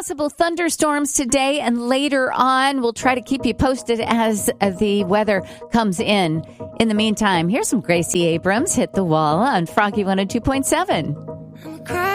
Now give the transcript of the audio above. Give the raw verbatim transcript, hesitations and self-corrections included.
possible thunderstorms today and later on. We'll try to keep you posted as the weather comes in. In the meantime, here's some Gracie Abrams, Hit the Wall on Froggy one oh two point seven.